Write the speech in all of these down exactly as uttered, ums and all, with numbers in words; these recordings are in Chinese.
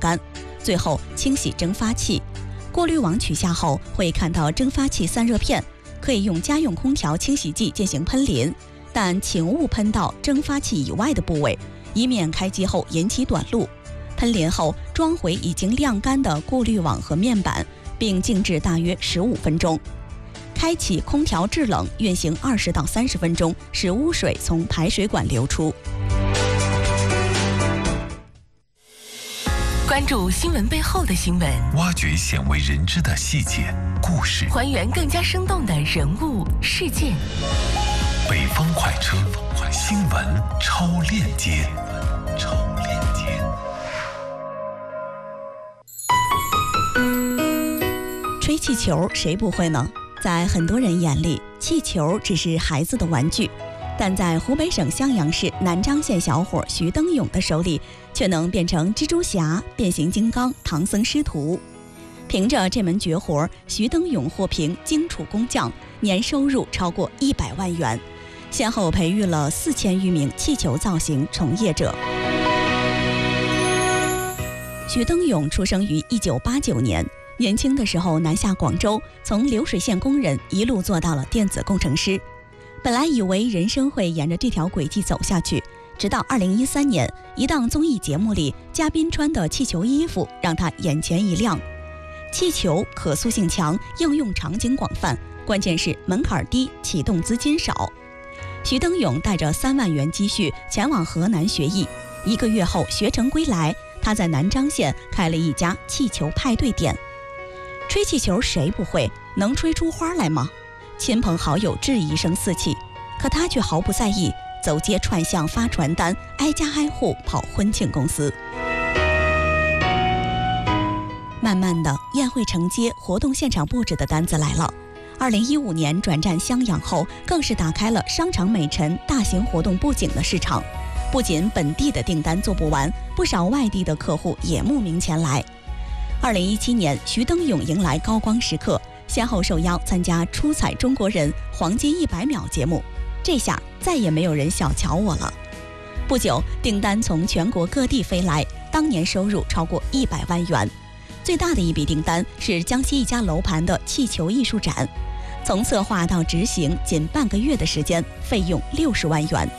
干，最后清洗蒸发器。过滤网取下后会看到蒸发器散热片，可以用家用空调清洗剂进行喷淋，但请勿喷到蒸发器以外的部位，以免开机后引起短路。喷淋后装回已经晾干的过滤网和面板，并静置大约十五分钟。开启空调制冷，运行二十到三十分钟，使污水从排水管流出。 关注新闻背后的新闻， 挖掘鲜为人知的细节故事， 还原更加生动的人物事件。 北方快车，新闻超链接。超链接。 吹气球谁不会呢？在很多人眼里，气球只是孩子的玩具，但在湖北省襄阳市南漳县小伙徐登勇的手里，却能变成蜘蛛侠、变形金刚、唐僧师徒。凭着这门绝活，徐登勇获评荆楚工匠，年收入超过一百万元，先后培育了四千余名气球造型从业者。徐登勇出生于一九八九年。年轻的时候南下广州，从流水线工人一路做到了电子工程师。本来以为人生会沿着这条轨迹走下去，直到二零一三年，一档综艺节目里，嘉宾穿的气球衣服让他眼前一亮。气球可塑性强，应用场景广泛，关键是门槛低，启动资金少。徐登勇带着三万元积蓄前往河南学艺，一个月后学成归来，他在南漳县开了一家气球派对店。吹气球谁不会？能吹出花来吗？亲朋好友质疑声四起，可他却毫不在意，走街串巷发传单，挨家挨户跑婚庆公司。慢慢的，宴会承接、活动现场布置的单子来了。二零一五年转战襄阳后，更是打开了商场美陈大型活动布景的市场。不仅本地的订单做不完，不少外地的客户也慕名前来。二零一七年，徐登勇迎来高光时刻，先后受邀参加《出彩中国人》黄金一百秒节目，这下再也没有人小瞧我了。不久，订单从全国各地飞来，当年收入超过一百万元。最大的一笔订单是江西一家楼盘的气球艺术展，从策划到执行仅半个月的时间，费用六十万元。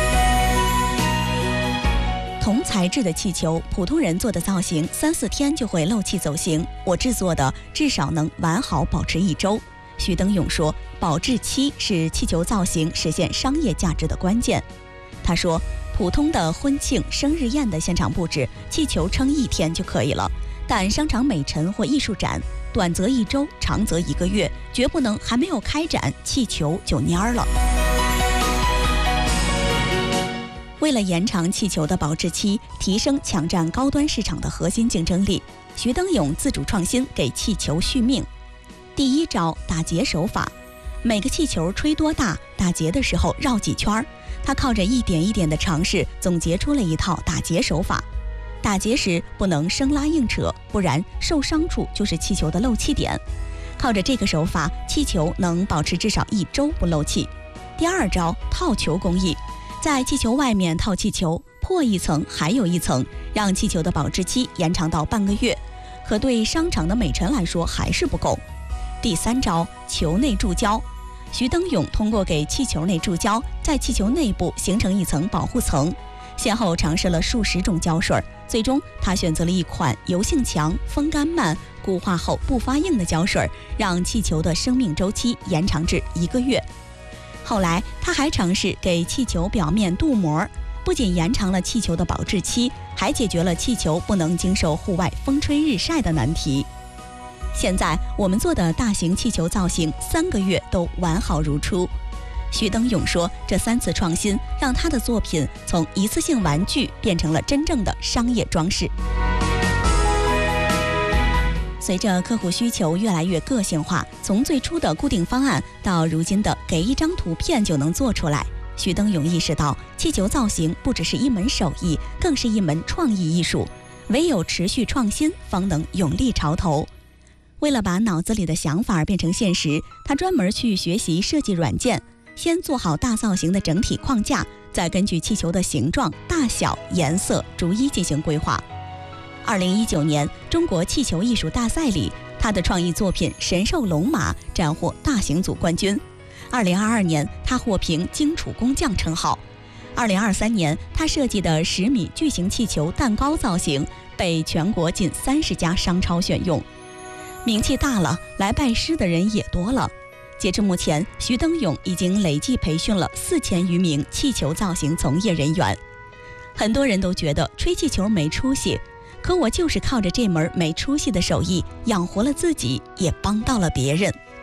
同材质的气球，普通人做的造型三四天就会漏气走形，我制作的至少能完好保持一周。徐登勇说，保质期是气球造型实现商业价值的关键。他说，普通的婚庆、生日宴的现场布置，气球撑一天就可以了，但商场美陈或艺术展，短则一周，长则一个月，绝不能还没有开展，气球就蔫了。为了延长气球的保质期，提升抢占高端市场的核心竞争力，徐登勇自主创新，给气球续命。第一招，打结手法。每个气球吹多大，打结的时候绕几圈，他靠着一点一点的尝试，总结出了一套打结手法。打结时不能生拉硬扯，不然受伤处就是气球的漏气点。靠着这个手法，气球能保持至少一周不漏气。第二招，套球工艺。在气球外面套气球，破一层还有一层，让气球的保质期延长到半个月，可对商场的美陈来说还是不够。第三招，球内注胶。徐登勇通过给气球内注胶，在气球内部形成一层保护层，先后尝试了数十种胶水，最终他选择了一款油性强、风干慢、固化后不发硬的胶水，让气球的生命周期延长至一个月。后来他还尝试给气球表面镀膜，不仅延长了气球的保质期，还解决了气球不能经受户外风吹日晒的难题。现在我们做的大型气球造型三个月都完好如初。徐登勇说，这三次创新让他的作品从一次性玩具变成了真正的商业装饰。随着客户需求越来越个性化，从最初的固定方案到如今的给一张图片就能做出来，徐登勇意识到，气球造型不只是一门手艺，更是一门创意艺术，唯有持续创新，方能勇立潮头。为了把脑子里的想法变成现实，他专门去学习设计软件，先做好大造型的整体框架，再根据气球的形状、大小、颜色逐一进行规划。 二零一九年中国气球艺术大赛里，他的创意作品《神兽龙马》斩获大型组冠军。二零二二年，他获评荆楚工匠称号。二零二三年，他设计的十米巨型气球蛋糕造型被全国近三十家商超选用。名气大了，来拜师的人也多了。截至目前，徐登勇已经累计培训了四千余名气球造型从业人员。很多人都觉得吹气球没出息，可我就是靠着这门没出息的手艺养活了自己，也帮到了别人。